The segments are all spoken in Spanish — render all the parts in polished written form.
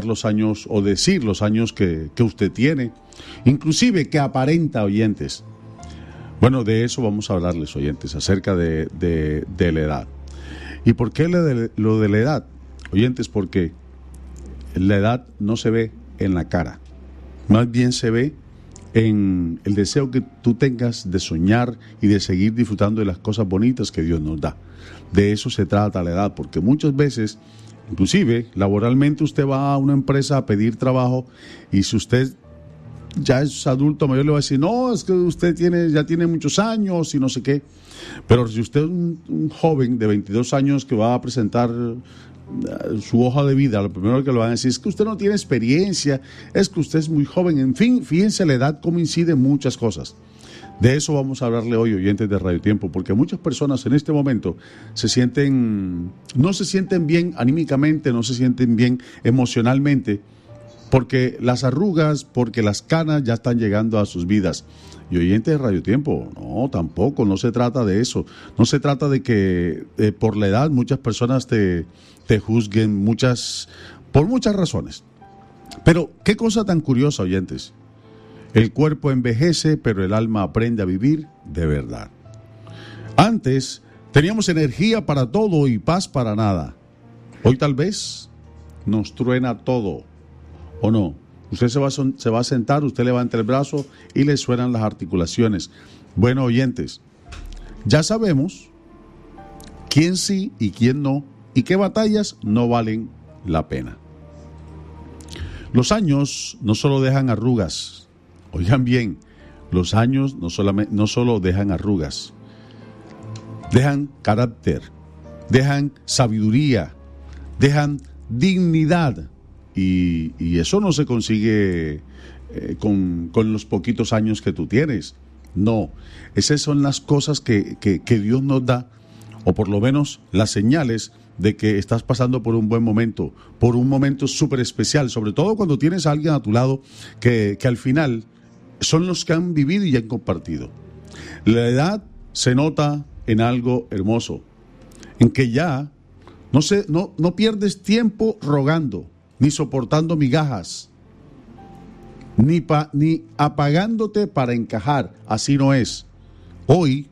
los años o decir los años que usted tiene, inclusive que aparenta, oyentes. Bueno, de eso vamos a hablarles, oyentes, acerca de la edad. ¿Y por qué lo de la edad? Oyentes, porque la edad no se ve en la cara, más bien se ve en el deseo que tú tengas de soñar y de seguir disfrutando de las cosas bonitas que Dios nos da. De eso se trata la edad, porque muchas veces, inclusive laboralmente, usted va a una empresa a pedir trabajo y si usted ya es adulto mayor le va a decir, no, es que usted ya tiene muchos años y no sé qué. Pero si usted es un joven de 22 años que va a presentar su hoja de vida, lo primero que le van a decir es que usted no tiene experiencia, es que usted es muy joven. En fin, fíjense la edad cómo incide en muchas cosas. De eso vamos a hablarle hoy, oyentes de Radio Tiempo, porque muchas personas en este momento no se sienten bien anímicamente, no se sienten bien emocionalmente, porque las arrugas, porque las canas ya están llegando a sus vidas. Y oyentes de Radio Tiempo, no, tampoco, no se trata de eso. No se trata de que por la edad muchas personas te juzguen, por muchas razones. Pero qué cosa tan curiosa, oyentes. El cuerpo envejece, pero el alma aprende a vivir de verdad. Antes teníamos energía para todo y paz para nada. Hoy tal vez nos truena todo. ¿O no? Usted se va a sentar, usted levanta el brazo y le suenan las articulaciones. Bueno, oyentes, ya sabemos quién sí y quién no, y qué batallas no valen la pena. Los años no solo dejan arrugas, oigan bien, los años no solo dejan arrugas, dejan carácter, dejan sabiduría, dejan dignidad. Y eso no se consigue con los poquitos años que tú tienes. No, esas son las cosas que Dios nos da, o por lo menos las señales de que estás pasando por un buen momento, por un momento súper especial, sobre todo cuando tienes a alguien a tu lado que al final son los que han vivido y han compartido. La edad se nota en algo hermoso, en que ya no pierdes tiempo rogando, ni soportando migajas, ni apagándote para encajar. Así no es. Hoy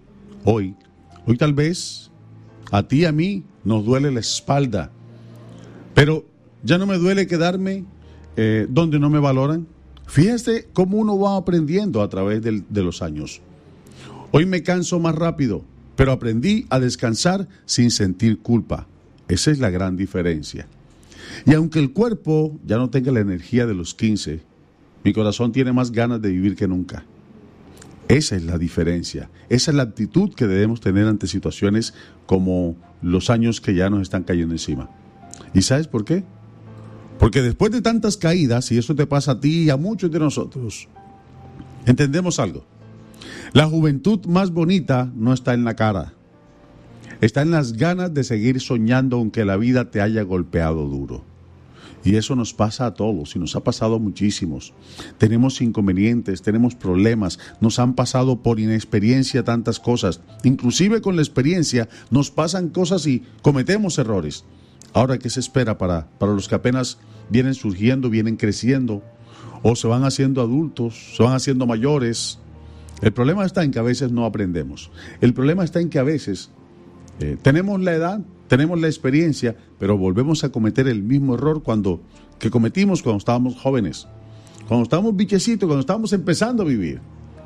tal vez a ti y a mí nos duele la espalda, pero ya no me duele quedarme donde no me valoran. Fíjate cómo uno va aprendiendo a través de los años. Hoy me canso más rápido, pero aprendí a descansar sin sentir culpa. Esa es la gran diferencia. Y aunque el cuerpo ya no tenga la energía de los 15, mi corazón tiene más ganas de vivir que nunca. Esa es la diferencia. Esa es la actitud que debemos tener ante situaciones como los años que ya nos están cayendo encima. ¿Y sabes por qué? Porque después de tantas caídas, y eso te pasa a ti y a muchos de nosotros, entendemos algo. La juventud más bonita no está en la cara. Está en las ganas de seguir soñando aunque la vida te haya golpeado duro. Y eso nos pasa a todos y nos ha pasado a muchísimos. Tenemos inconvenientes, tenemos problemas, nos han pasado por inexperiencia tantas cosas. Inclusive con la experiencia nos pasan cosas y cometemos errores. Ahora, ¿qué se espera para los que apenas vienen surgiendo, vienen creciendo o se van haciendo adultos, se van haciendo mayores? El problema está en que a veces no aprendemos. El problema está en que a veces tenemos la edad, tenemos la experiencia, pero volvemos a cometer el mismo error que cometimos cuando estábamos jóvenes, cuando estábamos bichecitos, cuando estábamos empezando a vivir.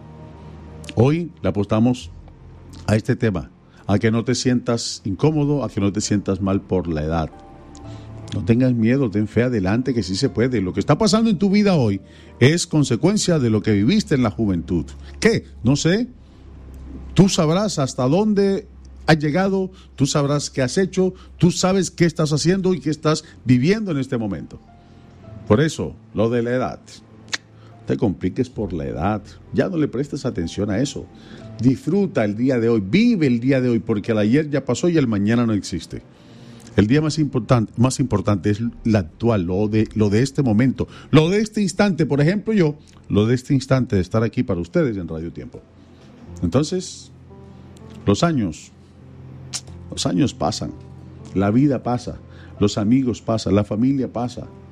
Hoy le apostamos a este tema, a que no te sientas incómodo, a que no te sientas mal por la edad. No tengas miedo, ten fe adelante, que sí se puede. Lo que está pasando en tu vida hoy es consecuencia de lo que viviste en la juventud. ¿Qué? No sé. Tú sabrás hasta dónde has llegado, tú sabrás qué has hecho, tú sabes qué estás haciendo y qué estás viviendo en este momento. Por eso, lo de la edad, no te compliques por la edad, ya no le prestes atención a eso. Disfruta el día de hoy, vive el día de hoy, porque el ayer ya pasó y el mañana no existe. El día más importante es el actual, lo de este momento, lo de este instante. Por ejemplo, lo de este instante de estar aquí para ustedes en Radio Tiempo. Entonces, los años pasan, la vida pasa, los amigos pasan, la familia pasa.